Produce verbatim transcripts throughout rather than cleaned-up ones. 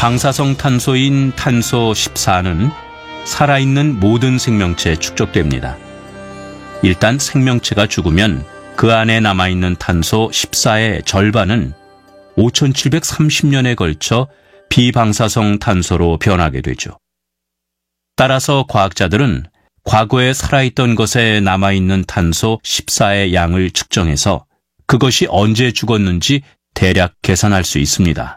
방사성 탄소인 탄소 십사는 살아있는 모든 생명체에 축적됩니다. 일단 생명체가 죽으면 그 안에 남아있는 탄소 십사의 절반은 오천칠백삼십 년에 걸쳐 비방사성 탄소로 변하게 되죠. 따라서 과학자들은 과거에 살아있던 것에 남아있는 탄소 십사의 양을 측정해서 그것이 언제 죽었는지 대략 계산할 수 있습니다.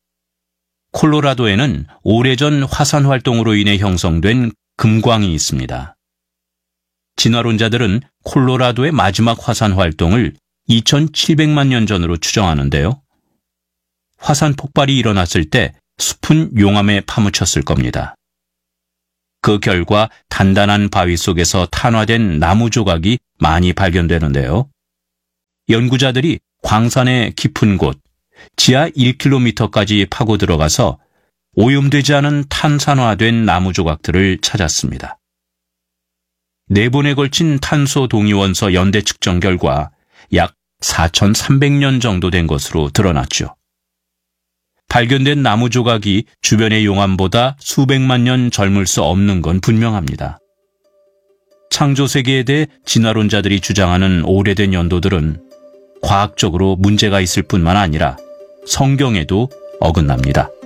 콜로라도에는 오래전 화산 활동으로 인해 형성된 금광이 있습니다. 진화론자들은 콜로라도의 마지막 화산 활동을 이천칠백만 년 전으로 추정하는데요. 화산 폭발이 일어났을 때 숲은 용암에 파묻혔을 겁니다. 그 결과 단단한 바위 속에서 탄화된 나무 조각이 많이 발견되는데요. 연구자들이 광산의 깊은 곳, 지하 일 킬로미터까지 파고 들어가서 오염되지 않은 탄산화된 나무 조각들을 찾았습니다. 네 번에 걸친 탄소 동위원소 연대 측정 결과 약 사천삼백 년 정도 된 것으로 드러났죠. 발견된 나무 조각이 주변의 용암보다 수백만 년 젊을 수 없는 건 분명합니다. 창조 세계에 대해 진화론자들이 주장하는 오래된 연도들은 과학적으로 문제가 있을 뿐만 아니라 성경에도 어긋납니다.